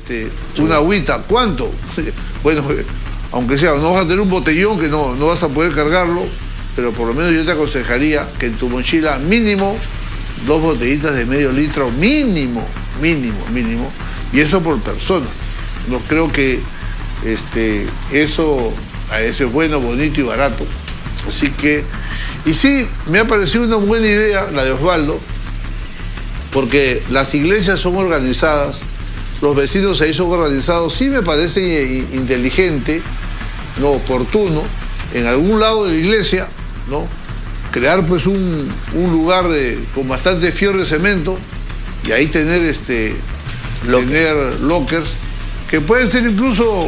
una agüita. ¿Cuánto? Bueno, aunque sea, no vas a tener un botellón que no vas a poder cargarlo, pero por lo menos yo te aconsejaría que en tu mochila mínimo 2 botellitas de medio litro, mínimo, y eso por persona. No creo que eso es bueno, bonito y barato. Así que, y sí, me ha parecido una buena idea la de Osvaldo, porque las iglesias son organizadas, los vecinos ahí son organizados, sí me parece inteligente, no oportuno, en algún lado de la iglesia, ¿no? Crear pues un lugar con bastante fierro de cemento y ahí tener lockers que pueden ser incluso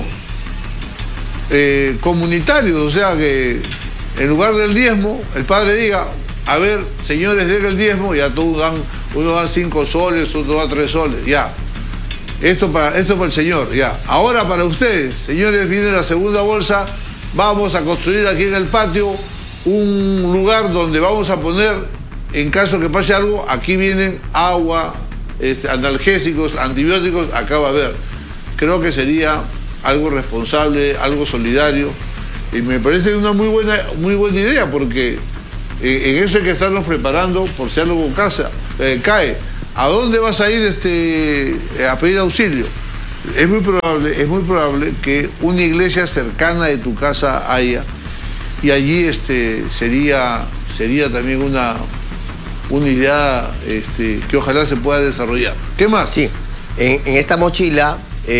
comunitarios, o sea que en lugar del diezmo el padre diga, a ver, señores, den el diezmo, ya todos dan, uno da 5 soles, otro da 3 soles, ya. Esto para el Señor, ya. Ahora para ustedes, señores, viene la segunda bolsa, vamos a construir aquí en el patio un lugar donde vamos a poner, en caso que pase algo, aquí vienen agua, analgésicos, antibióticos, acá va a haber. Creo que sería algo responsable, algo solidario, y me parece una muy buena idea, porque en eso hay que estarnos preparando por si algo cae. ¿A dónde vas a ir a pedir auxilio? Es muy probable que una iglesia cercana de tu casa haya, y allí sería también una idea que ojalá se pueda desarrollar. ¿Qué más? Sí, en esta mochila,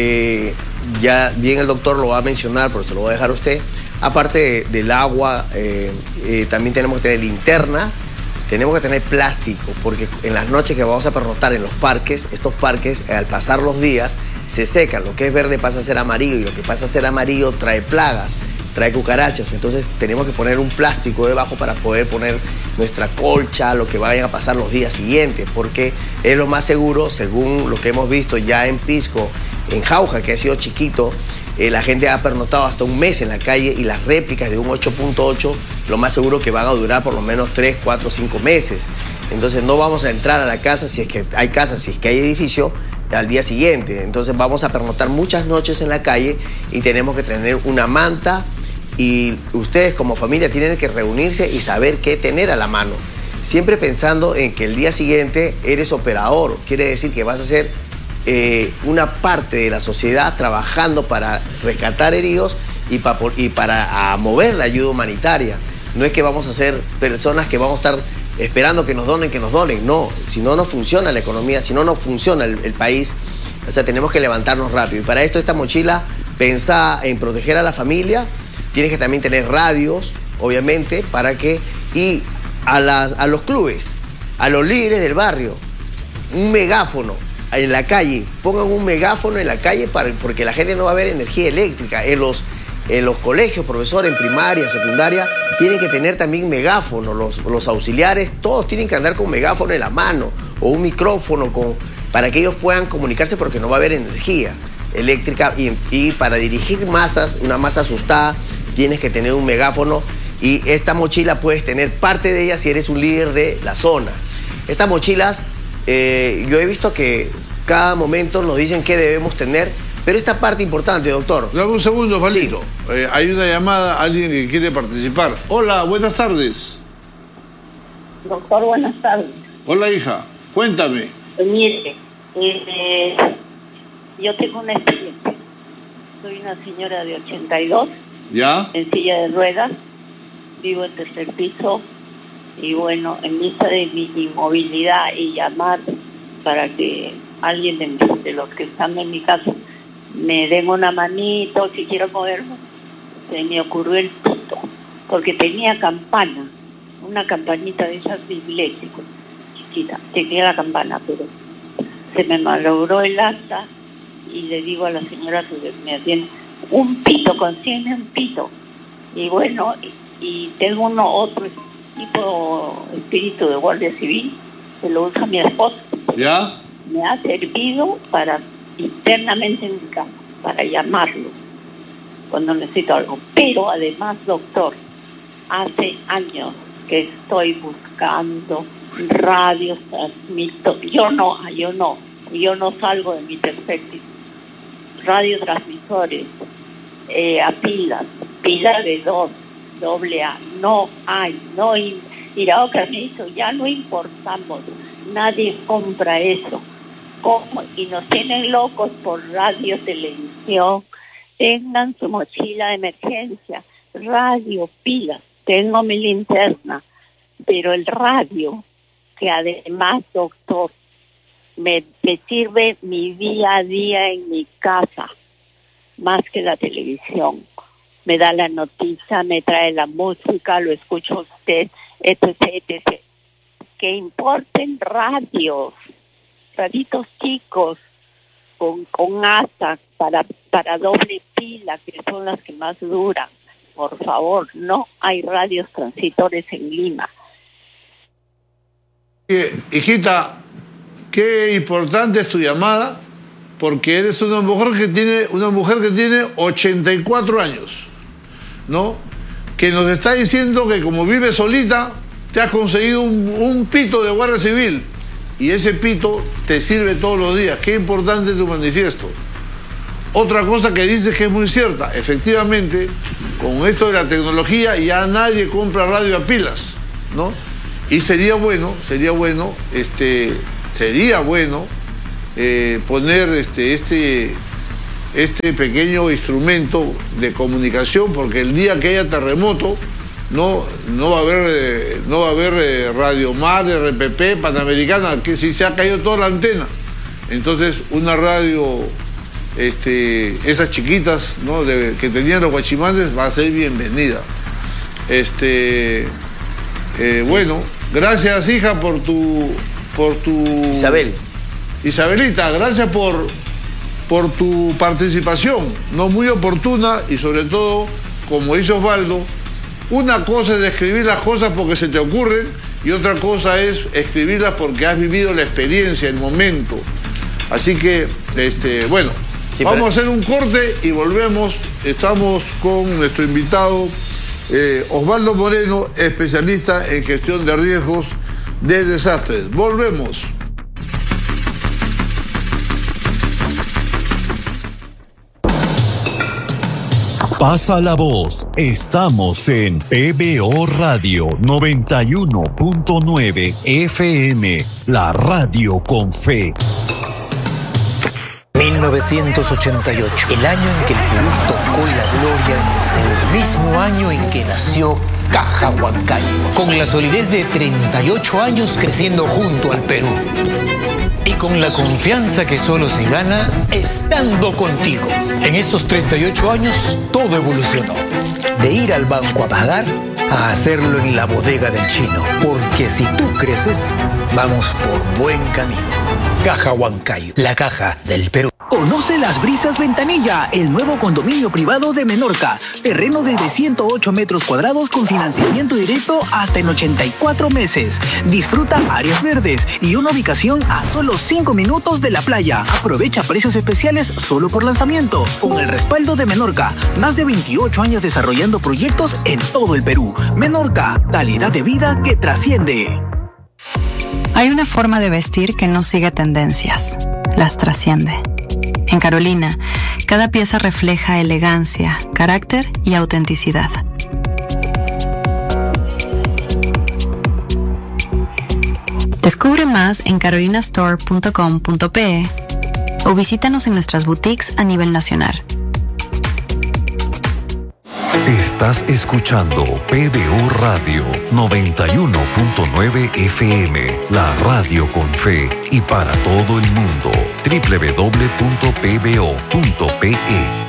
ya bien el doctor lo va a mencionar, pero se lo voy a dejar a usted. Aparte del agua, también tenemos que tener linternas, tenemos que tener plástico, porque en las noches que vamos a pernoctar en los parques, estos parques, al pasar los días, se secan. Lo que es verde pasa a ser amarillo, y lo que pasa a ser amarillo trae plagas, trae cucarachas. Entonces tenemos que poner un plástico debajo para poder poner nuestra colcha, lo que vayan a pasar los días siguientes, porque es lo más seguro, según lo que hemos visto ya en Pisco, en Jauja, que ha sido chiquito, la gente ha pernoctado hasta un mes en la calle, y las réplicas de un 8.8, lo más seguro que van a durar por lo menos 3, 4, 5 meses. Entonces no vamos a entrar a la casa, si es que hay casa, si es que hay edificio, al día siguiente. Entonces vamos a pernoctar muchas noches en la calle y tenemos que tener una manta, y ustedes como familia tienen que reunirse y saber qué tener a la mano. Siempre pensando en que el día siguiente eres operador, quiere decir que vas a ser una parte de la sociedad trabajando para rescatar heridos y para mover la ayuda humanitaria. No es que vamos a ser personas que vamos a estar esperando que nos donen, no. Si no nos funciona la economía, si no nos funciona el país, o sea, tenemos que levantarnos rápido. Y para esto esta mochila pensa en proteger a la familia. Tienes que también tener radios, obviamente, y a los clubes, a los líderes del barrio, un megáfono en la calle. Pongan un megáfono en la calle porque la gente no va a ver energía eléctrica. En los colegios, profesores, en primaria, secundaria, tienen que tener también megáfono. Los auxiliares, todos tienen que andar con megáfono en la mano o un micrófono para que ellos puedan comunicarse, porque no va a haber energía eléctrica. Y para dirigir masas, una masa asustada, tienes que tener un megáfono, y esta mochila puedes tener parte de ella si eres un líder de la zona. Estas mochilas, yo he visto que cada momento nos dicen qué debemos tener, pero esta parte importante, doctor. Dame un segundo, Osvaldito. Sí. Hay una llamada, alguien que quiere participar. Hola, buenas tardes. Doctor, buenas tardes. Hola, hija, cuéntame. Mire, yo tengo una experiencia. Soy una señora de 82, ¿ya? En silla de ruedas, vivo en tercer piso, y bueno, en vista de mi inmovilidad y llamar para que alguien de los que están en mi casa me den una manito si quiero moverme, se me ocurrió el pito, porque tenía campana, una campanita de esas de iglesia, chiquita, tenía la campana, pero se me malogró el asta, y le digo a la señora que me atiende, un pito, consígueme un pito. Y bueno, y tengo otro tipo espíritu de guardia civil, que lo usa mi esposo. ¿Ya? Me ha servido para internamente en mi casa, para llamarlo cuando necesito algo. Pero además, doctor, hace años que estoy buscando radios, transmito. Yo no salgo de mi perspectiva. radiotransmisores a pilas de 2, AA, no hay, Iraoka me dijo, ya no importamos, nadie compra eso. ¿Cómo? Y nos tienen locos por radio, televisión. Tengan su mochila de emergencia, radio, pilas, tengo mi linterna, pero el radio, que además, doctor, me sirve mi día a día en mi casa, más que la televisión. Me da la noticia, me trae la música, lo escucha usted, etc. Que importen radios, raditos chicos, con asa para doble pila, que son las que más duran. Por favor, no hay radios transitores en Lima. Hijita, qué importante es tu llamada, porque eres una mujer que tiene 84 años, ¿no? Que nos está diciendo que como vive solita, te has conseguido un pito de Guardia Civil, y ese pito te sirve todos los días. Qué importante tu manifiesto. Otra cosa que dices que es muy cierta, efectivamente, con esto de la tecnología ya nadie compra radio a pilas, ¿no? Y sería bueno poner este pequeño instrumento de comunicación, porque el día que haya terremoto no va a haber Radio Mar, RPP, Panamericana, que si se ha caído toda la antena. Entonces una radio, esas chiquitas, ¿no?, que tenían los guachimanes, va a ser bienvenida. Bueno, gracias, hija, por tu Isabelita, gracias por tu participación, no muy oportuna, y sobre todo, como dice Osvaldo, una cosa es escribir las cosas porque se te ocurren y otra cosa es escribirlas porque has vivido la experiencia, el momento. Así que, bueno, sí, vamos a hacer un corte y volvemos. Estamos con nuestro invitado, Osvaldo Moreno, especialista en gestión de riesgos de desastres. Volvemos. Pasa la voz, estamos en PBO Radio 91.9 FM, la radio con fe. 1988, el año en que el Perú tocó la gloria en el mismo año en que nació Caja Huancayo, con la solidez de 38 años creciendo junto al Perú. Y con la confianza que solo se gana estando contigo. En estos 38 años todo evolucionó. De ir al banco a pagar a hacerlo en la bodega del chino. Porque si tú creces, vamos por buen camino. Caja Huancayo, la caja del Perú. Conoce Las Brisas Ventanilla, el nuevo condominio privado de Menorca. Terreno desde 108 metros cuadrados con financiamiento directo hasta en 84 meses. Disfruta áreas verdes y una ubicación a solo 5 minutos de la playa. Aprovecha precios especiales solo por lanzamiento. Con el respaldo de Menorca, más de 28 años desarrollando proyectos en todo el Perú. Menorca, calidad de vida que trasciende. Hay una forma de vestir que no sigue tendencias, las trasciende. En Carolina, cada pieza refleja elegancia, carácter y autenticidad. Descubre más en carolinastore.com.pe o visítanos en nuestras boutiques a nivel nacional. Estás escuchando PBO Radio 91.9 FM, la radio con fe y para todo el mundo. www.pbo.pe.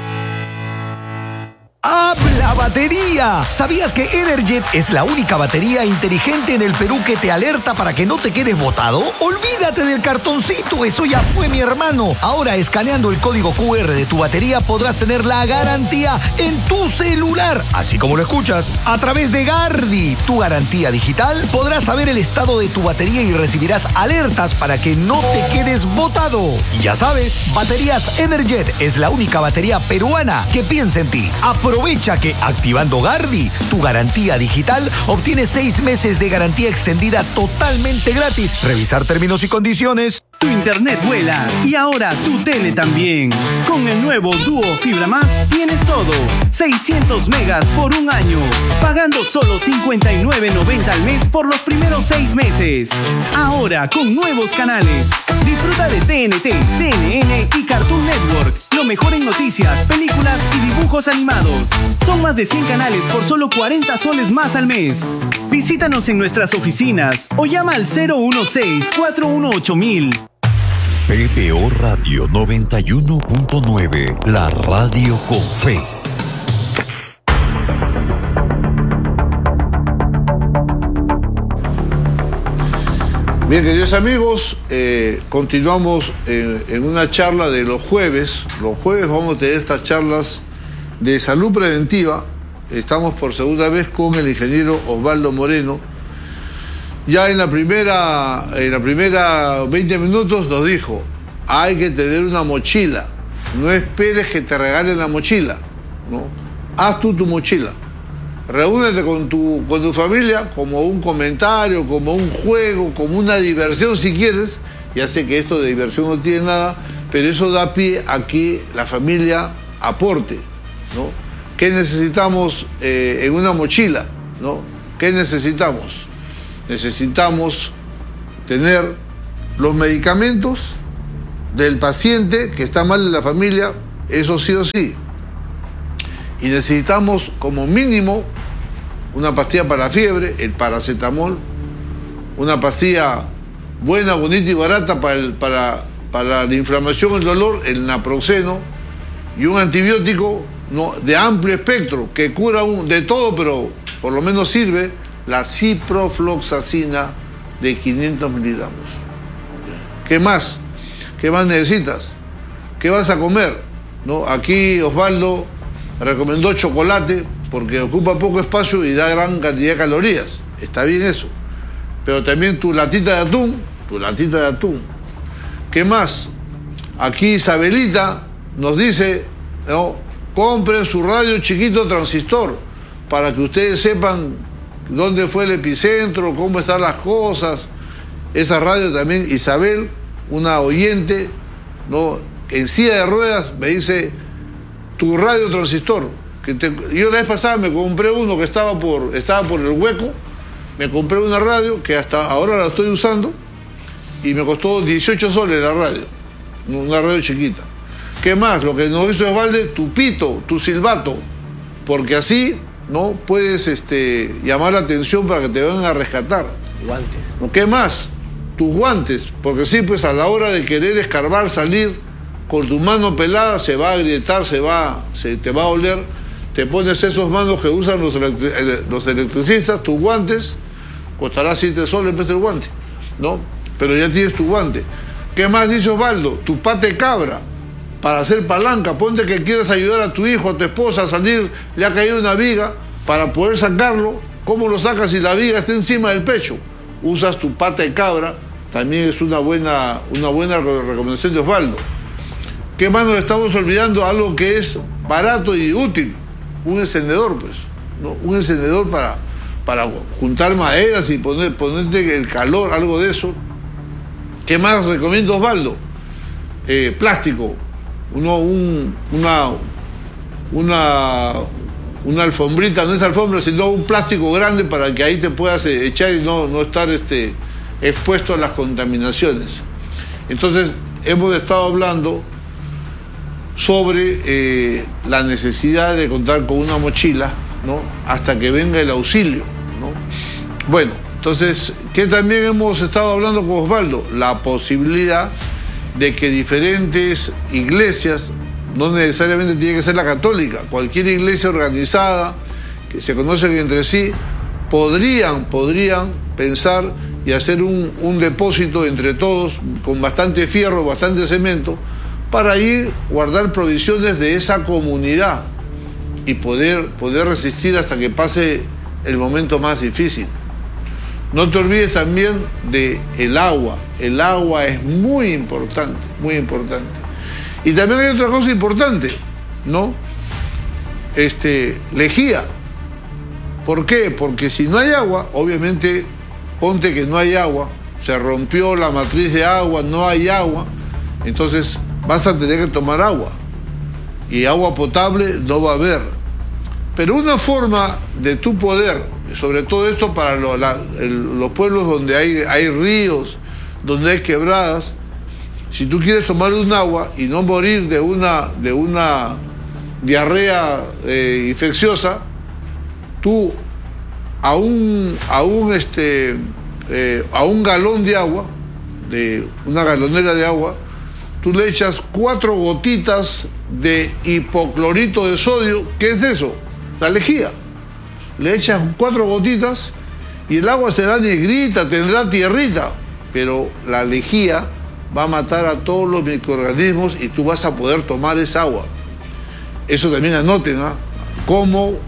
¡Habla batería! ¿Sabías que Energet es la única batería inteligente en el Perú que te alerta para que no te quedes botado? Olvídate del cartoncito, eso ya fue, mi hermano. Ahora, escaneando el código QR de tu batería podrás tener la garantía en tu celular, así como lo escuchas. A través de Gardi, tu garantía digital, podrás saber el estado de tu batería y recibirás alertas para que no te quedes botado. Y ya sabes, Baterías Energet es la única batería peruana que piensa en ti. Aprovecha que Activando Gardi, tu garantía digital, obtienes 6 meses de garantía extendida totalmente gratis. Revisar términos y condiciones. Tu internet vuela y ahora tu tele también. Con el nuevo Duo Fibra Más tienes todo. 600 megas por un año, pagando solo $59.90 al mes por los primeros 6 meses. Ahora con nuevos canales. Disfruta de TNT, CNN y Cartoon Network. Lo mejor en noticias, películas y dibujos animados. Son más de 100 canales por solo 40 soles más al mes. Visítanos en nuestras oficinas o llama al 016-418-1000. PPO Radio 91.9, la radio con fe. Bien, queridos amigos, continuamos en una charla de los jueves. Los jueves vamos a tener estas charlas de salud preventiva. Estamos por segunda vez con el ingeniero Osvaldo Moreno. Ya en la primera 20 minutos nos dijo, hay que tener una mochila. No esperes que te regalen la mochila, ¿no? Haz tú tu mochila. Reúnete con tu familia como un comentario, como un juego, como una diversión si quieres. Ya sé que esto de diversión no tiene nada, pero eso da pie a que la familia aporte, ¿no? ¿Qué necesitamos en una mochila, ¿no? ¿Qué necesitamos? Necesitamos tener los medicamentos del paciente que está mal en la familia, eso sí o sí. Y necesitamos como mínimo una pastilla para la fiebre, el paracetamol, una pastilla buena, bonita y barata para la inflamación, el dolor, el naproxeno, y un antibiótico de amplio espectro que cura de todo, pero por lo menos sirve, la ciprofloxacina de 500 miligramos. ¿Qué más? ¿Qué más necesitas? ¿Qué vas a comer? ¿No? Aquí Osvaldo recomendó chocolate porque ocupa poco espacio y da gran cantidad de calorías. Está bien eso. Pero también tu latita de atún. ¿Qué más? Aquí Isabelita nos dice, ¿no? Compren su radio chiquito transistor para que ustedes sepan dónde fue el epicentro, cómo están las cosas. Esa radio también, Isabel, una oyente, ¿no? En silla de ruedas, me dice, tu radio transistor. Yo la vez pasada me compré uno que estaba por el Hueco, me compré una radio que hasta ahora la estoy usando y me costó 18 soles la radio, una radio chiquita. ¿Qué más? Lo que nos hizo Osvaldo, tu pito, tu silbato, porque así, ¿no? Puedes llamar la atención para que te vengan a rescatar. Guantes. ¿Qué más? Tus guantes, porque sí, pues a la hora de querer escarbar, salir con tu mano pelada, se va a agrietar, te va a oler. Te pones esos manos que usan los electricistas, tus guantes, costará 7 soles en vez del guante, ¿no? Pero ya tienes tu guante. ¿Qué más dice Osvaldo? Tu pata de cabra, para hacer palanca. Ponte que quieres ayudar a tu hijo, a tu esposa a salir, le ha caído una viga, para poder sacarlo. ¿Cómo lo sacas si la viga está encima del pecho? Usas tu pata de cabra, también es una buena recomendación de Osvaldo. ¿Qué más nos estamos olvidando? Algo que es barato y útil. Un encendedor, pues, ¿no? Un encendedor para juntar maderas y ponerte el calor, algo de eso. ¿Qué más recomiendo Osvaldo? Plástico. Una alfombrita, no es alfombra, sino un plástico grande para que ahí te puedas echar y no estar expuesto a las contaminaciones. Entonces, hemos estado hablando sobre la necesidad de contar con una mochila, ¿no? Hasta que venga el auxilio, ¿no? Bueno, entonces, ¿qué también hemos estado hablando con Osvaldo? La posibilidad de que diferentes iglesias, no necesariamente tiene que ser la católica, cualquier iglesia organizada, que se conocen entre sí, podrían pensar y hacer un depósito entre todos, con bastante fierro, bastante cemento, para ir guardar provisiones de esa comunidad y poder resistir hasta que pase el momento más difícil. No te olvides también de el agua. El agua es muy importante, muy importante. Y también hay otra cosa importante, ¿no? lejía. ¿Por qué? Porque si no hay agua, obviamente, ponte que no hay agua, se rompió la matriz de agua, no hay agua, entonces vas a tener que tomar agua. Y agua potable no va a haber. Pero una forma de tu poder, sobre todo esto para los pueblos donde hay ríos, donde hay quebradas, si tú quieres tomar un agua y no morir de una diarrea infecciosa, tú a un galón de agua, de una galonera de agua, tú le echas 4 gotitas de hipoclorito de sodio. ¿Qué es eso? La lejía. Le echas 4 gotitas y el agua será negrita, tendrá tierrita, pero la lejía va a matar a todos los microorganismos y tú vas a poder tomar esa agua. Eso también anoten, ¿ah? Cómo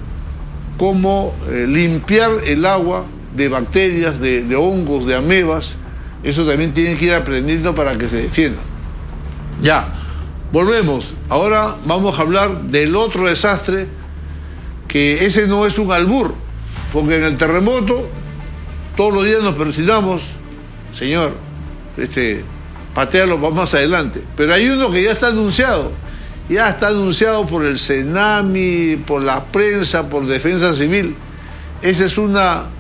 limpiar el agua de bacterias, de hongos, de amebas. Eso también tienen que ir aprendiendo para que se defiendan. Ya, volvemos. Ahora vamos a hablar del otro desastre, que ese no es un albur, porque en el terremoto todos los días nos persinamos, señor, patéalo para más adelante. Pero hay uno que ya está anunciado por el CENAMI, por la prensa, por Defensa Civil. Esa es una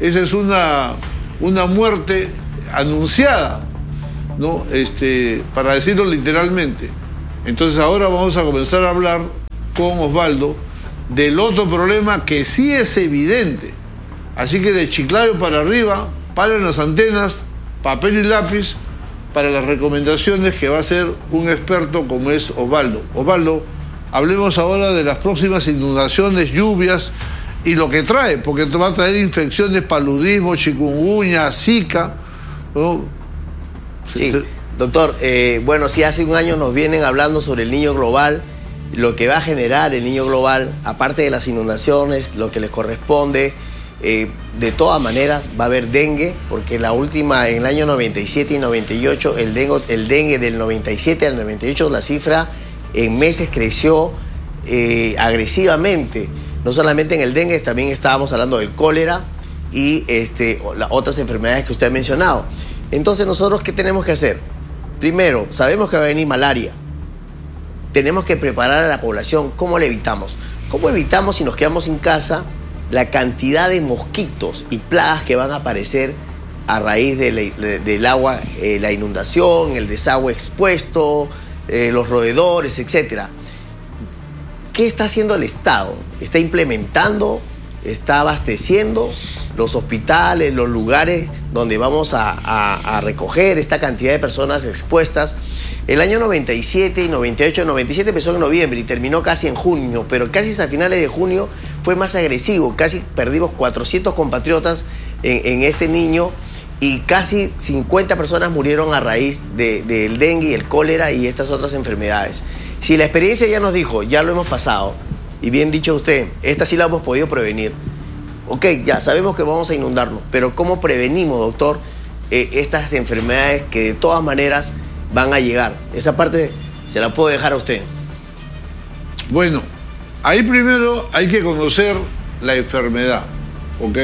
muerte anunciada, ¿no? Para decirlo literalmente. Entonces ahora vamos a comenzar a hablar con Osvaldo del otro problema que sí es evidente. Así que de Chiclayo para arriba, paren las antenas, papel y lápiz para las recomendaciones que va a hacer un experto como es Osvaldo. Osvaldo, hablemos ahora de las próximas inundaciones, lluvias y lo que trae, porque va a traer infecciones, paludismo, chikungunya, zika, ¿no? Sí, doctor, bueno, sí, hace un año nos vienen hablando sobre el niño global, lo que va a generar el niño global, aparte de las inundaciones, lo que les corresponde. De todas maneras va a haber dengue, porque en el año 97 y 98, el dengue del 97 al 98, la cifra en meses creció agresivamente. No solamente en el dengue, también estábamos hablando del cólera y las otras enfermedades que usted ha mencionado. Entonces, ¿nosotros qué tenemos que hacer? Primero, sabemos que va a venir malaria. Tenemos que preparar a la población. ¿Cómo la evitamos? ¿Cómo evitamos, si nos quedamos en casa, la cantidad de mosquitos y plagas que van a aparecer a raíz del agua, la inundación, el desagüe expuesto, los roedores, etcétera? ¿Qué está haciendo el Estado? ¿Está implementando, está abasteciendo los hospitales, los lugares donde vamos a recoger esta cantidad de personas expuestas? El año 97 y 98, 97 empezó en noviembre y terminó casi en junio, pero casi a finales de junio fue más agresivo. Casi perdimos 400 compatriotas en este niño y casi 50 personas murieron a raíz del dengue y el cólera y estas otras enfermedades. Si la experiencia ya nos dijo, ya lo hemos pasado, y bien dicho usted, esta sí la hemos podido prevenir. Ok, ya sabemos que vamos a inundarnos, pero ¿cómo prevenimos, doctor, estas enfermedades que de todas maneras van a llegar? Esa parte se la puedo dejar a usted. Bueno, ahí primero hay que conocer la enfermedad, ¿ok?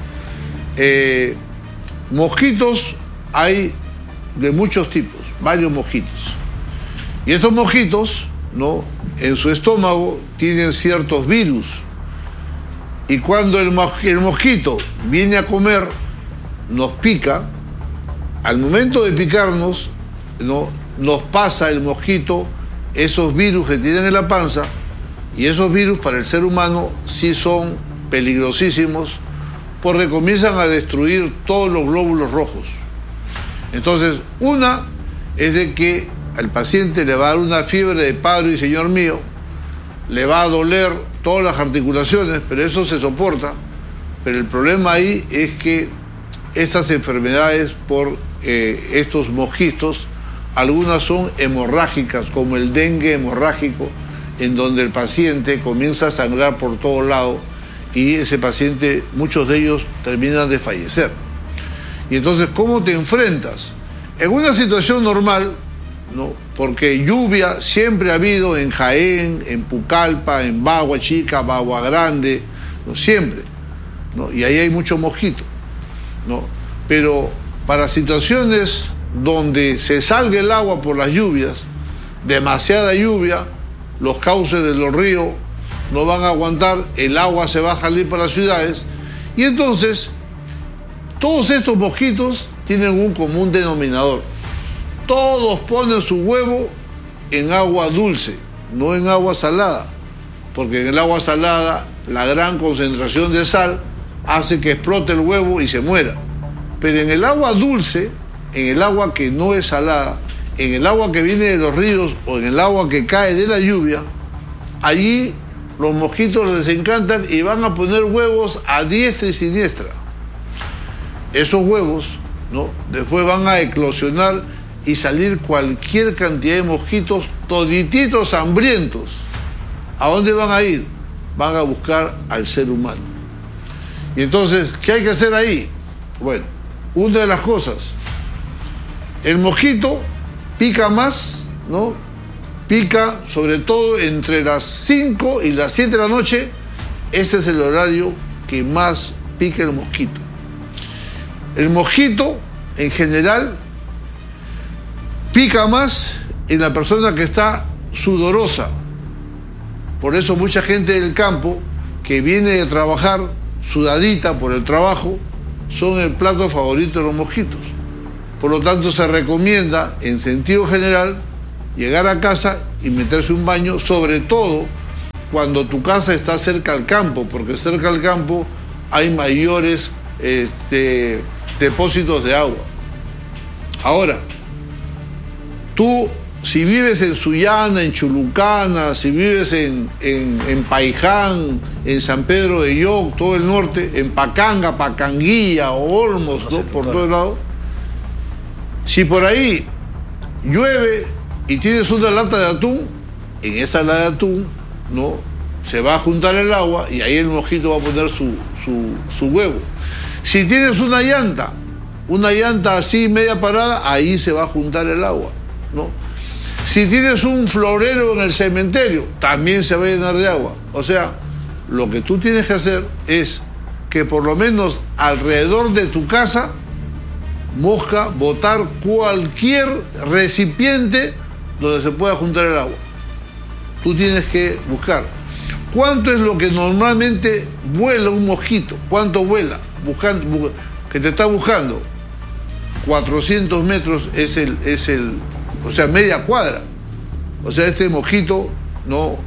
Mosquitos hay de muchos tipos, varios mosquitos. Y estos mosquitos, ¿no?, en su estómago tienen ciertos virus. Y cuando el mosquito viene a comer, nos pica, al momento de picarnos, ¿no?, nos pasa el mosquito esos virus que tienen en la panza, y esos virus para el ser humano sí son peligrosísimos porque comienzan a destruir todos los glóbulos rojos. Entonces, una es de que al paciente le va a dar una fiebre de padre y señor mío, le va a doler todas las articulaciones, pero eso se soporta. Pero el problema ahí es que estas enfermedades por estos mosquitos, algunas son hemorrágicas, como el dengue hemorrágico, en donde el paciente comienza a sangrar por todos lados y ese paciente, muchos de ellos terminan de fallecer. Y entonces, ¿cómo te enfrentas? En una situación normal, ¿no? Porque lluvia siempre ha habido en Jaén, en Pucallpa, en Bagua Chica, Bagua Grande, ¿no? Siempre, ¿no? Y ahí hay mucho mosquito, ¿no? Pero para situaciones donde se salga el agua por las lluvias, demasiada lluvia, los cauces de los ríos no van a aguantar, el agua se va a salir para las ciudades, y entonces todos estos mosquitos tienen un común denominador. Todos ponen su huevo en agua dulce, no en agua salada, porque en el agua salada la gran concentración de sal hace que explote el huevo y se muera. Pero en el agua dulce, en el agua que no es salada, en el agua que viene de los ríos o en el agua que cae de la lluvia, allí los mosquitos les encantan y van a poner huevos a diestra y siniestra. Esos huevos, ¿no? Después van a eclosionar y salir cualquier cantidad de mosquitos, todititos hambrientos. ¿A dónde van a ir? Van a buscar al ser humano. Y entonces, ¿qué hay que hacer ahí? Bueno, una de las cosas, el mosquito pica más, ¿no? Pica sobre todo entre las 5 y las 7 de la noche. Ese es el horario que más pica el mosquito. El mosquito, en general, pica más en la persona que está sudorosa. Por eso mucha gente del campo que viene de trabajar sudadita por el trabajo son el plato favorito de los mosquitos. Por lo tanto, se recomienda, en sentido general, llegar a casa y meterse un baño, sobre todo cuando tu casa está cerca al campo, porque cerca al campo hay mayores depósitos de agua. Ahora, tú, si vives en Sullana, en Chulucana, si vives en Paiján, en San Pedro de Yoc, todo el norte, en Pacanga, Pacanguilla o Olmos, ¿no? Por todos lados, si por ahí llueve y tienes una lata de atún, en esa lata de atún, ¿no? Se va a juntar el agua y ahí el mosquito va a poner su huevo. Si tienes una llanta así media parada, ahí se va a juntar el agua, ¿no? Si tienes un florero en el cementerio, también se va a llenar de agua. O sea, lo que tú tienes que hacer es que por lo menos alrededor de tu casa, botar cualquier recipiente donde se pueda juntar el agua. Tú tienes que buscar. ¿Cuánto es lo que normalmente vuela un mosquito? ¿Cuánto vuela? Que te está buscando. 400 metros es o sea, media cuadra. O sea, este mosquito, no,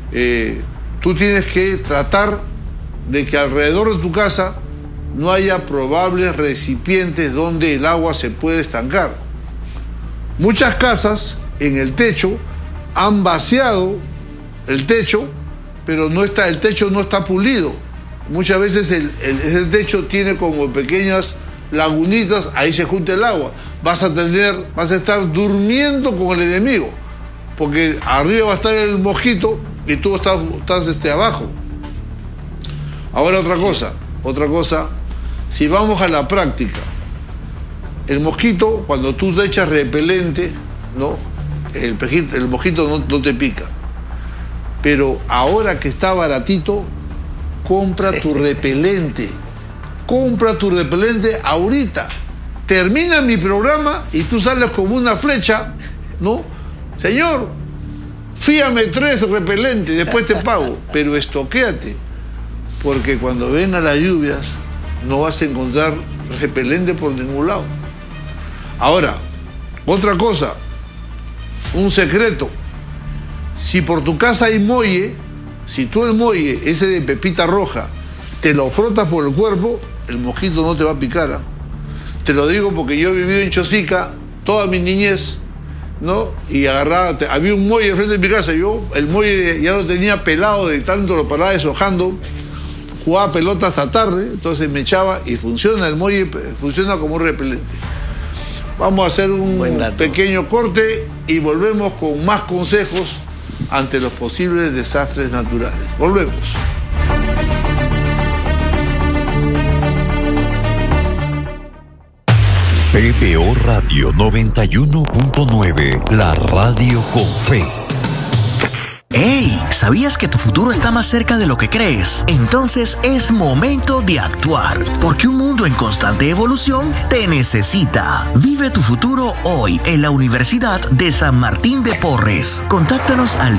tú tienes que tratar de que alrededor de tu casa no haya probables recipientes donde el agua se puede estancar. Muchas casas en el techo han vaciado el techo, pero el techo no está pulido. Muchas veces el techo tiene como pequeñas lagunitas, ahí se junta el agua. Vas a estar durmiendo con el enemigo, porque arriba va a estar el mosquito y tú estás abajo. Ahora otra cosa, si vamos a la práctica, el mosquito, cuando tú te echas repelente, ¿no? El mosquito no te pica. Pero ahora que está baratito, compra tu repelente. Compra tu repelente ahorita. Termina mi programa y tú sales como una flecha, ¿no? Señor, fíame 3 repelentes, después te pago. Pero estoquéate, porque cuando vengan las lluvias no vas a encontrar repelente por ningún lado. Ahora, otra cosa, un secreto. Si por tu casa hay muelle, si tú el muelle, ese de pepita roja, te lo frotas por el cuerpo, el mosquito no te va a picar, ¿eh? Te lo digo porque yo he vivido en Chosica toda mi niñez, ¿no? Y había un muelle frente de mi casa, yo el muelle ya lo tenía pelado de tanto lo paraba deshojando, jugaba pelota hasta tarde, entonces me echaba y funciona, el muelle funciona como un repelente. Vamos a hacer un pequeño corte y volvemos con más consejos ante los posibles desastres naturales. Volvemos. VPO Radio 91.9, la radio con fe. ¡Hey! ¿Sabías que tu futuro está más cerca de lo que crees? Entonces es momento de actuar, porque un mundo en constante evolución te necesita. Vive tu futuro hoy en la Universidad de San Martín de Porres. Contáctanos al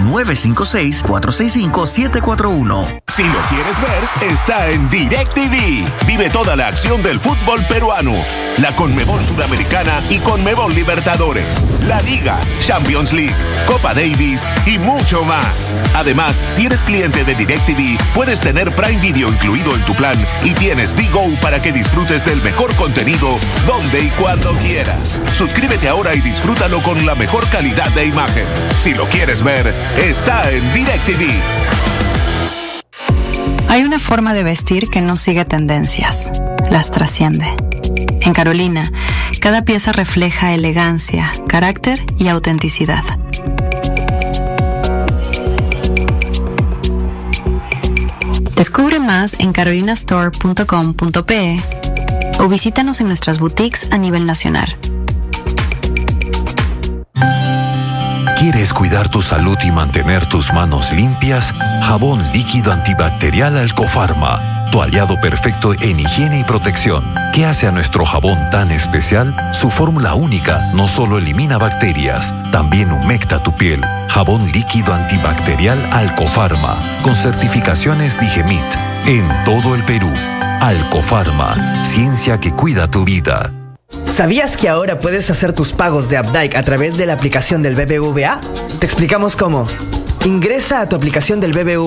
956-465-741. Si lo quieres ver, está en DirecTV. Vive toda la acción del fútbol peruano, la Conmebol Sudamericana y Conmebol Libertadores, la Liga, Champions League, Copa Davis y mucho más. Además, si eres cliente de DirecTV, puedes tener Prime Video incluido en tu plan y tienes Digo para que disfrutes del mejor contenido donde y cuando quieras. Suscríbete ahora y disfrútalo con la mejor calidad de imagen. Si lo quieres ver, está en DirecTV. Hay una forma de vestir que no sigue tendencias, las trasciende. En Carolina, cada pieza refleja elegancia, carácter y autenticidad. Descubre más en carolinastore.com.pe o visítanos en nuestras boutiques a nivel nacional. ¿Quieres cuidar tu salud y mantener tus manos limpias? Jabón líquido antibacterial Alcofarma, tu aliado perfecto en higiene y protección. ¿Qué hace a nuestro jabón tan especial? Su fórmula única no solo elimina bacterias, también humecta tu piel. Jabón líquido antibacterial Alcofarma, con certificaciones Digemit, en todo el Perú. Alcofarma, ciencia que cuida tu vida. ¿Sabías que ahora puedes hacer tus pagos de Updike a través de la aplicación del BBVA? Te explicamos cómo. Ingresa a tu aplicación del BBVA